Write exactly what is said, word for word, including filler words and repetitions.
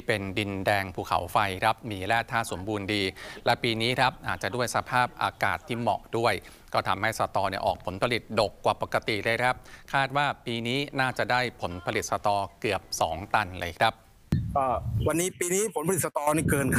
เป็นดินแดงภูเขาไฟครับมีแร่ธาตุสมบูรณ์ดีและปีนี้ครับอาจจะด้วยสภาพอากาศที่เหมาะด้วยก็ทำให้สตอเนี่ยออกผลผลิตดกกว่าปกติเลยครับคาดว่าปีนี้น่าจะได้ผลผลิตสตอเกือบสองตันเลยครับวันนี้ปีนี้ผลผลิตสตอนี่เกิน